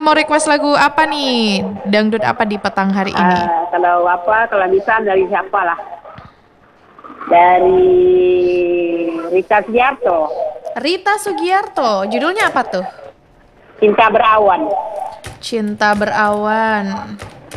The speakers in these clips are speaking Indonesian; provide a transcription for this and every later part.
mau request lagu apa nih? Dangdut apa di petang hari ini? Kalau bisa dari siapa lah? Dari Rita Sugiarto. Rita Sugiarto. Judulnya apa tuh? Cinta Berawan. Cinta Berawan.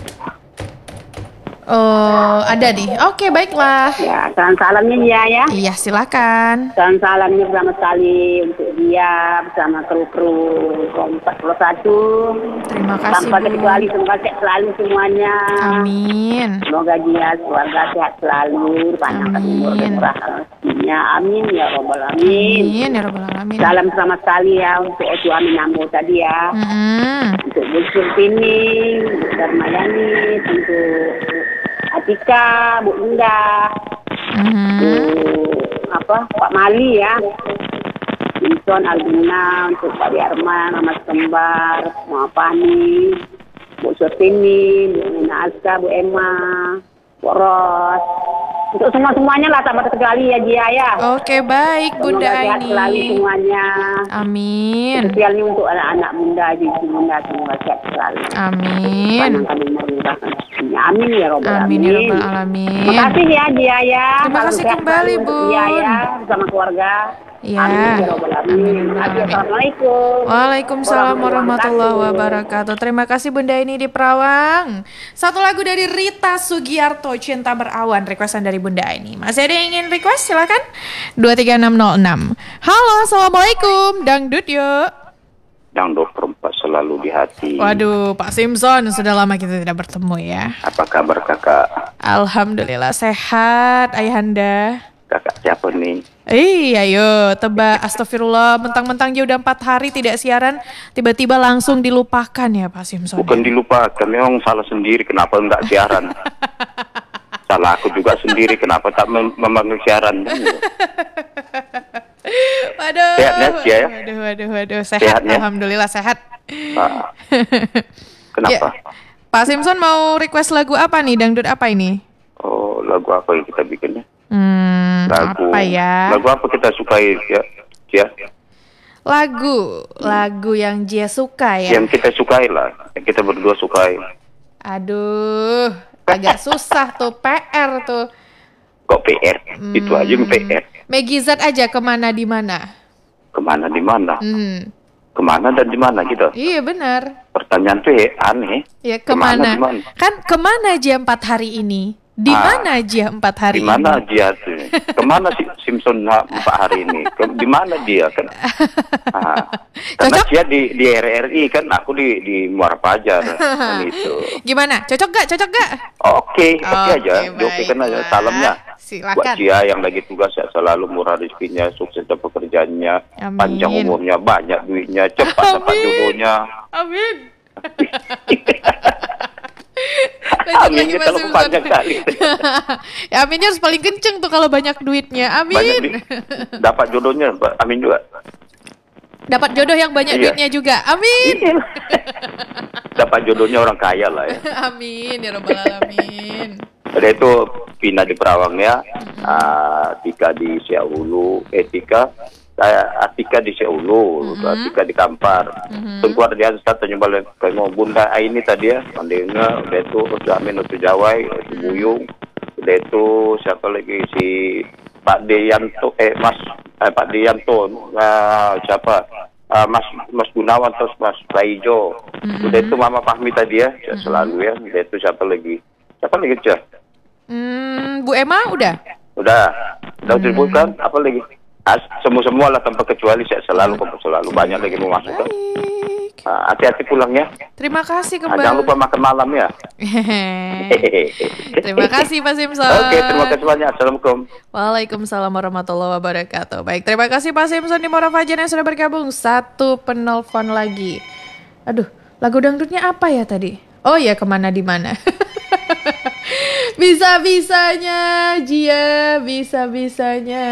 Oh, ada nih. Oke, baiklah. Ya, salam-salamnya dia ya. Iya, silakan. Salam-salamnya pertama sekali untuk dia bersama kru-kru Kompas 41. Terima kasih, Tanpa Bu. terkecuali, semoga sehat selalu semuanya. Amin. Semoga dia keluarga sehat selalu, panjangkan umur dan murahkan rezekinya. Amin ya robbal alamin. Amin ya robbal alamin. Salam pertama sekali ya untuk Otu Amin Ambo tadi ya. Untuk Bu Surtini, Bu Darmayani, untuk Atika, Bu Indah, Pak Mali ya, Wilson, Albina, untuk Pak Diarman, Ahmad Kembar, Bu Apani, Bu Surtini, Bu Nina Aska, Bu Emma, Bu Ros, untuk semuanya lah tanpa terkecuali ya Jia ya. Oke, baik Bunda semoga sehat Aini. selalu semuanya. Amin. Spesialnya untuk anak-anak Bunda, cucu Bunda, semoga sehat selalu. Amin. Panjangkan umur murahkan rezekinya. Amin ya robbal alamin. Amin ya robbal alamin. Terima kasih ya Dia ya. Terima kasih kembali, Bun. Dia ya bersama keluarga. Ya. Amin ya robbal alamin. Assalamualaikum. Waalaikumsalam warahmatullahi wabarakatuh. Terima kasih Bunda ini di Perawang. Satu lagu dari Rita Sugiarto, Cinta Berawan, requestan dari Bunda ini. Masih ada yang ingin request? Silakan 23606. Halo, assalamualaikum. Dangdut yuk. Dangdut perempat selalu di hati. Waduh, Pak Simpson, sudah lama kita tidak bertemu ya. Apa kabar kakak? Alhamdulillah sehat, ayahanda. Kakak siapa nih? Ayo tebak. Astagfirullah, mentang-mentang dia udah 4 hari tidak siaran, tiba-tiba langsung dilupakan ya Pak Simpson. Bukan dilupakan, memang salah sendiri kenapa enggak siaran. Salah aku juga sendiri kenapa tak memanggil siaran. Waduh. Sehatnya dia ya? Waduh. Sehat, alhamdulillah sehat. Nah, kenapa? Ya, Pak Simpson mau request lagu apa nih? Dangdut apa ini? Oh, lagu apa yang kita bikinnya? Lagu apa ya? Lagu apa kita sukai ya? Lagu yang Jia suka ya? Yang kita sukai lah, yang kita berdua sukai. Aduh, agak susah tuh, PR tuh. Kok PR? Itu aja PR. Megizat aja kemana di mana? Kemana di mana? Kemana dan di mana gitu? Iya benar. Pertanyaan tuh aneh. Ya kemana? Kan kemana aja 4 hari ini? Di mana aja 4 hari ini? Di mana ini? dia tuh? Kemana si Simpson 4 hari ini? Di mana dia kan? Karena dia di RRI kan, aku di Muara Pajar kan itu. Gimana? Cocok gak? Oke aja. Oke kan aja. Salamnya. Silakan. Buat dia yang lagi tugas ya selalu murah rezekinya, sukses dalam pekerjaannya, panjang umurnya, banyak duitnya, cepat dapat jodohnya. Amin. Aminnya kalau panjang kali. Ya, aminnya harus paling kenceng tuh kalau banyak duitnya. Amin. Dapat jodohnya, amin juga. Dapat jodoh yang banyak duitnya juga. Amin. Dapat jodohnya orang kaya lah ya. Amin ya robbal alamin. Ada itu Pina di Perawang ya, Tika di Siaulu, Atika di Seulu, Atika di Kampar, Tengkuar di Ansat, Tanjung Kengong, Bunda Aini tadi ya, Mandinga, udah itu Usamin, Utu Jawai, Utu Buyung, udah itu siapa lagi si Pak Deyanto, Pak Deyanto, siapa, Mas Gunawan terus Mas Raijo, udah itu Mama Fahmi tadi ya, selalu ya, udah itu siapa lagi Cah? Bu Emma udah disebutkan apa lagi? Semua lah tanpa kecuali saya selalu banyak lagi mau masuk kan. Hati-hati pulangnya. Terima kasih kembali. Jangan lupa makan malam ya. Terima kasih Pak Simpson. Oke, terima kasih banyak. Assalamualaikum. Waalaikumsalam warahmatullahi wabarakatuh. Baik, terima kasih Pak Simpson di Muara Fajar yang sudah bergabung. 1 penelpon lagi. Aduh, lagu dangdutnya apa ya tadi? Oh ya, kemana di mana? Bisa-bisanya Jia, bisa-bisanya.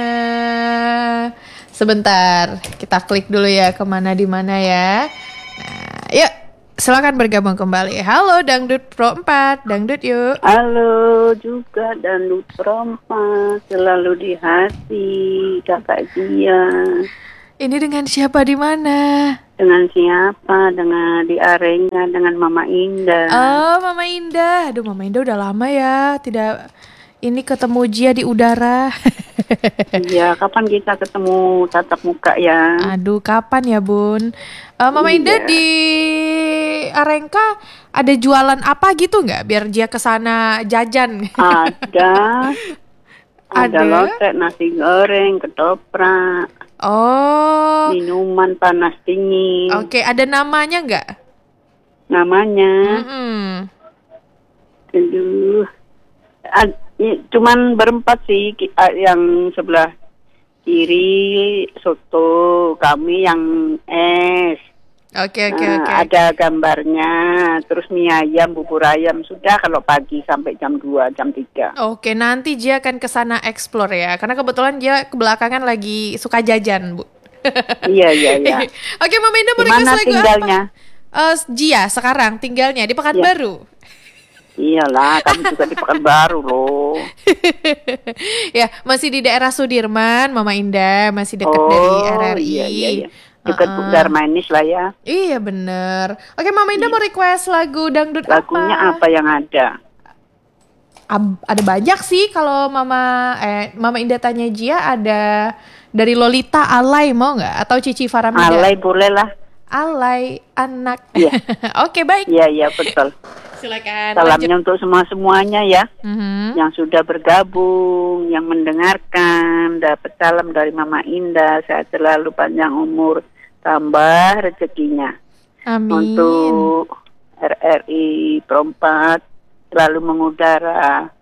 Sebentar, kita klik dulu ya kemana di mana ya. Nah, yuk silakan bergabung kembali. Halo Dangdut Pro 4, dangdut yuk. Halo juga Dangdut Pro 4, selalu di hati Kakak Jia. Ini dengan siapa di mana? Dengan siapa? Dengan di Arenga, dengan Mama Indah. Oh, Mama Indah. Aduh, Mama Indah udah lama ya tidak ini ketemu Jia di udara. Iya, kapan kita ketemu tatap muka ya? Aduh, kapan ya, Bun? Mama Indah Iya. di Arengka ada jualan apa gitu nggak? Biar Jia kesana jajan. Ada Ada? lotek, nasi goreng, ketoprak, Oh, minuman panas dingin. oke. Ada namanya nggak? Namanya, Mm-mm. aduh, cuman berempat sih, yang sebelah kiri soto, kami yang es. Oke. Ada gambarnya, terus mie ayam, bubur ayam, sudah kalau pagi sampai jam 2, jam 3. Oke, nanti Jia akan ke sana explore ya. Karena kebetulan Jia kebelakangan lagi suka jajan, Bu. Iya. Oke, Mama Indah mau Di request mana lagu tinggalnya? apa? Jia sekarang tinggalnya di Pekanbaru. Iyalah, kami juga di Pekanbaru loh. Ya, masih di daerah Sudirman, Mama Indah, masih dekat dari RRI. Iya. Dekat Buk Darmanis lah ya. Iya, bener. Oke, Mama Indah mau request lagu dangdut Lagunya apa yang ada? Ada banyak sih kalau Mama Indah tanya Jia, ada dari Lolita Alay mau nggak? Atau Cici Faramida? Alay boleh lah. Alay anak. Iya. Oke, baik. Iya, betul. Silakan. Salamnya untuk semuanya ya. Mhm. Yang sudah bergabung, yang mendengarkan, dapat salam dari Mama Indah, sehat selalu, panjang umur, tambah rezekinya. Amin. Untuk RRI Perempat selalu mengudara.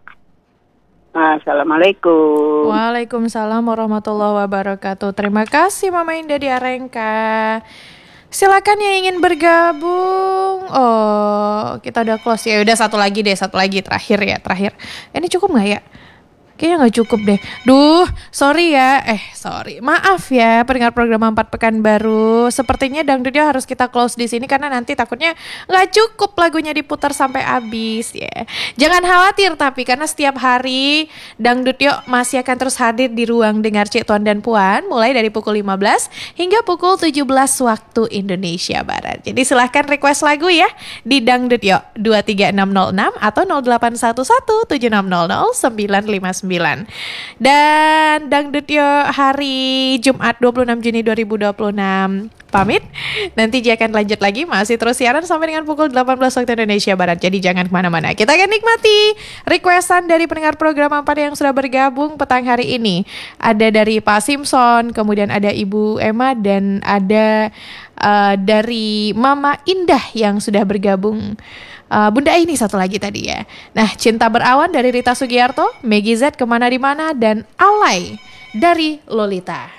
Assalamualaikum. Waalaikumsalam warahmatullahi wabarakatuh. Terima kasih Mama Indah di Arengka. Silakan yang ingin bergabung. Oh, kita udah close ya. Udah satu lagi terakhir. Ini cukup nggak ya? Kayaknya nggak cukup deh. Duh, sorry ya. Sorry. Maaf ya pendengar program 4 Pekanbaru. Sepertinya dangdutnya harus kita close di sini karena nanti takutnya nggak cukup lagunya diputar sampai habis ya. Jangan khawatir tapi karena setiap hari Dangdut Yuk masih akan terus hadir di ruang dengar Cik Tuan dan Puan mulai dari pukul 15 hingga pukul 17 waktu Indonesia Barat. Jadi silahkan request lagu ya di Dangdut Yuk 23606 atau 0811 7600 959. Dan Dangdut Yuk hari Jumat 26 Juni 2026 pamit. Nanti Jia akan lanjut lagi, masih terus siaran sampai dengan pukul 18 waktu Indonesia Barat. Jadi jangan kemana-mana. Kita akan nikmati requestan dari pendengar program 4 yang sudah bergabung petang hari ini. Ada dari Pak Simpson, kemudian ada Ibu Emma, dan ada dari Mama Indah yang sudah bergabung. Bunda ini satu lagi tadi ya. Nah, Cinta Berawan dari Rita Sugiarto, Meggy Z Kemana Dimana, dan Alay dari Lolita.